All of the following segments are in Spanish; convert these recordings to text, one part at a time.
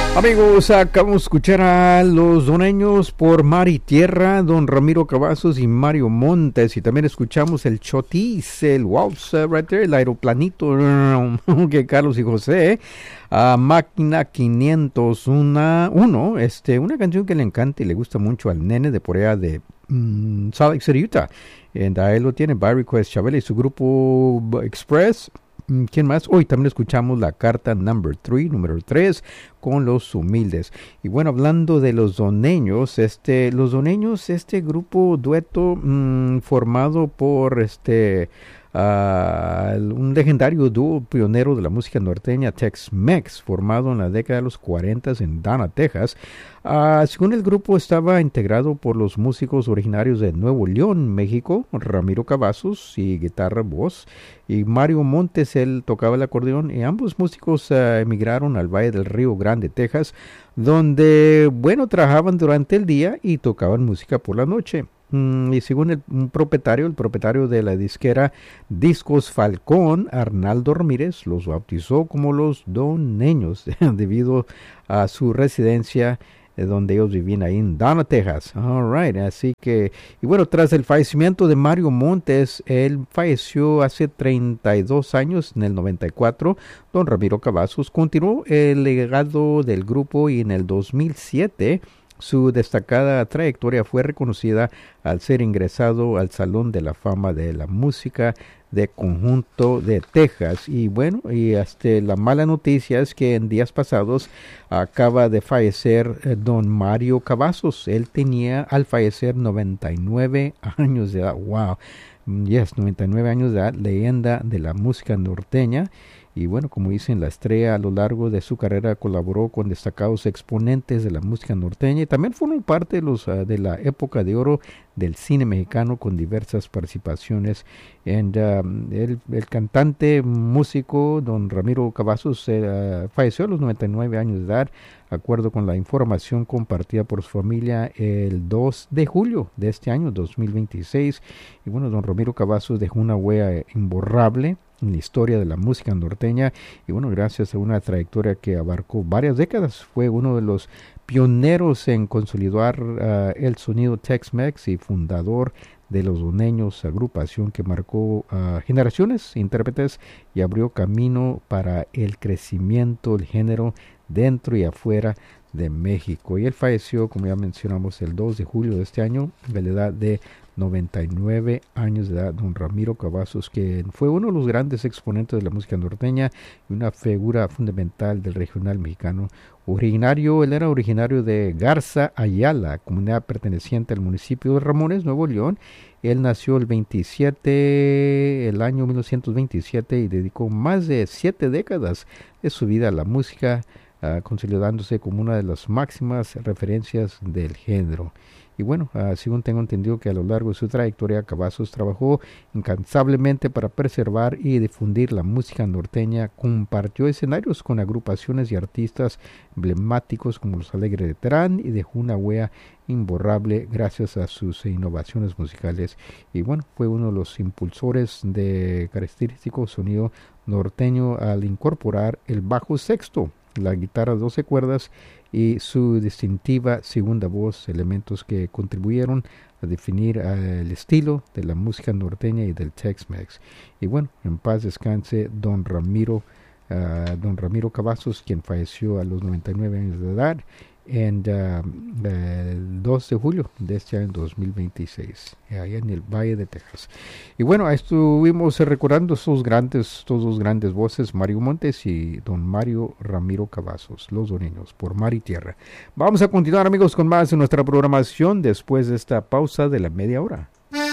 Amigos, acabamos de escuchar a Los Doneños por Mar y Tierra, don Ramiro Cavazos y Mario Montes, y también escuchamos el Chotis, el Waltz, right there, el aeroplanito, que Carlos y José, a Máquina 501, una canción que le encanta y le gusta mucho al nene de por allá de Salt Lake City, Utah. Ahí lo tiene, by request, Chabela y su grupo Express. ¿Quién más? Hoy también escuchamos la carta número 3, con Los Humildes. Y bueno, hablando de los Doneños, este grupo dueto formado por un legendario dúo pionero de la música norteña, Tex-Mex, formado en la década de los 40 en Dana, Texas. Según el grupo, estaba integrado por los músicos originarios de Nuevo León, México, Ramiro Cavazos y guitarra, voz, y Mario Montes, él tocaba el acordeón, y ambos músicos emigraron al Valle del Río Grande, Texas, donde, trabajaban durante el día y tocaban música por la noche. Y según el propietario de la disquera Discos Falcón, Arnaldo Ramírez, los bautizó como los Doneños debido a su residencia donde ellos vivían ahí en Dana, Texas. All right, así que, y bueno, tras el fallecimiento de Mario Montes, él falleció hace 32 años, en el 94, don Ramiro Cavazos continuó el legado del grupo y en el 2007 su destacada trayectoria fue reconocida al ser ingresado al Salón de la Fama de la Música de Conjunto de Texas. Y bueno, la mala noticia es que en días pasados acaba de fallecer don Mario Cavazos. Él tenía al fallecer 99 años de edad. Wow, 99 años de edad, leyenda de la música norteña. Y bueno, como dicen, la estrella a lo largo de su carrera colaboró con destacados exponentes de la música norteña y también formó parte de la época de oro del cine mexicano con diversas participaciones. El cantante músico don Ramiro Cavazos falleció a los 99 años de edad, de acuerdo con la información compartida por su familia el 2 de julio de este año 2026. Y bueno, don Ramiro Cavazos dejó una huella imborrable en la historia de la música norteña y bueno, gracias a una trayectoria que abarcó varias décadas, fue uno de los pioneros en consolidar el sonido Tex-Mex y fundador de los Doneños, agrupación que marcó generaciones, intérpretes y abrió camino para el crecimiento del género dentro y afuera de México. Y él falleció, como ya mencionamos, el 2 de julio de este año, a la edad de 99 años de edad, don Ramiro Cavazos, que fue uno de los grandes exponentes de la música norteña y una figura fundamental del regional mexicano. Él era originario de Garza Ayala, comunidad perteneciente al municipio de Ramones, Nuevo León. Él nació el año 1927 y dedicó más de 7 décadas de su vida a la música, consolidándose como una de las máximas referencias del género. Y bueno, según tengo entendido que a lo largo de su trayectoria, Cavazos trabajó incansablemente para preservar y difundir la música norteña, compartió escenarios con agrupaciones y artistas emblemáticos como los Alegre de Terán y dejó una huella imborrable gracias a sus innovaciones musicales. Y bueno, fue uno de los impulsores de característico sonido norteño al incorporar el bajo sexto, la guitarra 12 cuerdas y su distintiva segunda voz, elementos que contribuyeron a definir el estilo de la música norteña y del Tex-Mex. Y bueno, en paz descanse don Ramiro Cavazos, quien falleció a los 99 años de edad el 2 de julio de este año 2026, allá en el Valle de Texas. Y bueno, estuvimos recordando estos dos grandes voces, Mario Montes y don Mario Ramiro Cavazos, los Doneños, por Mar y Tierra. Vamos a continuar, amigos, con más de nuestra programación después de esta pausa de la media hora.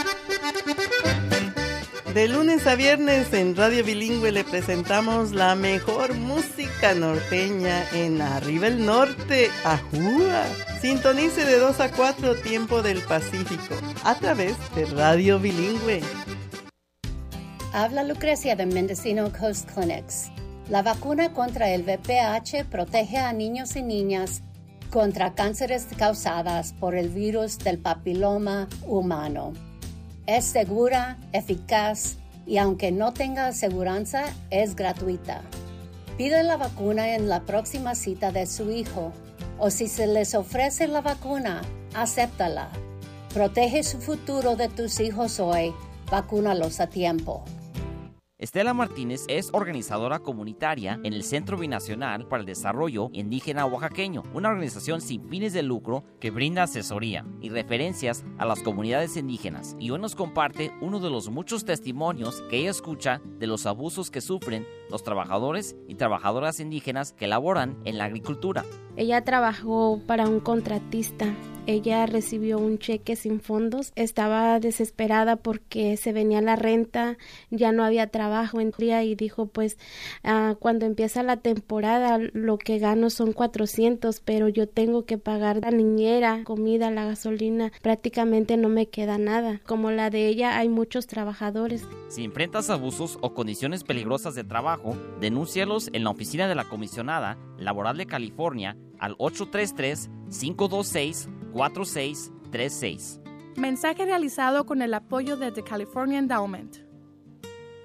De lunes a viernes en Radio Bilingüe le presentamos la mejor música norteña en Arriba el Norte, ¡Ajúa! Sintonice de 2 a 4 tiempo del Pacífico a través de Radio Bilingüe. Habla Lucrecia de Mendocino Coast Clinics. La vacuna contra el VPH protege a niños y niñas contra cánceres causadas por el virus del papiloma humano. Es segura, eficaz y aunque no tenga aseguranza, es gratuita. Pide la vacuna en la próxima cita de su hijo, o si se les ofrece la vacuna, acéptala. Protege su futuro de tus hijos hoy, vacúnalos a tiempo. Estela Martínez es organizadora comunitaria en el Centro Binacional para el Desarrollo Indígena Oaxaqueño, una organización sin fines de lucro que brinda asesoría y referencias a las comunidades indígenas, y hoy nos comparte uno de los muchos testimonios que ella escucha de los abusos que sufren los trabajadores y trabajadoras indígenas que laboran en la agricultura. Ella trabajó para un contratista. Ella recibió un cheque sin fondos, estaba desesperada porque se venía la renta, ya no había trabajo en día y dijo pues cuando empieza la temporada lo que gano son 400, pero yo tengo que pagar la niñera, comida, la gasolina, prácticamente no me queda nada. Como la de ella hay muchos trabajadores. Si enfrentas abusos o condiciones peligrosas de trabajo, denúncialos en la oficina de la Comisionada Laboral de California al 833-526-4636. Mensaje realizado con el apoyo de The California Endowment.